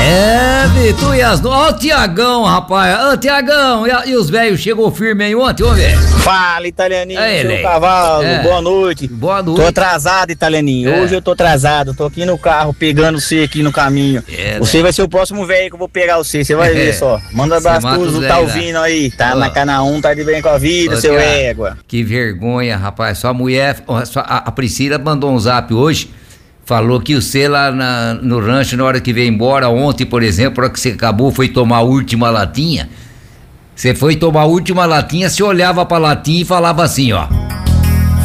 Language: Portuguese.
É, Vitor, e as... Ó o Tiagão, rapaz. Ô, Tiagão, e os velhos chegou firme aí ontem, ô, velho? Fala, Italianinho, seu Lei. cavalo, boa noite. Boa noite. Tô atrasado, Italianinho, hoje eu tô atrasado, tô aqui no carro pegando você aqui no caminho. Você vai ser o próximo velho que eu vou pegar você vai ver só. Manda abraço pros tá ouvindo aí, tá na cana 1, tá de bem com a vida, seu égua. Que vergonha, rapaz, sua mulher, a Priscila mandou um zap hoje, falou que você lá no rancho, na hora que veio embora, ontem, por exemplo, na hora que você acabou, foi tomar a última latinha, você foi tomar a última latinha, você olhava pra latinha e falava assim, ó: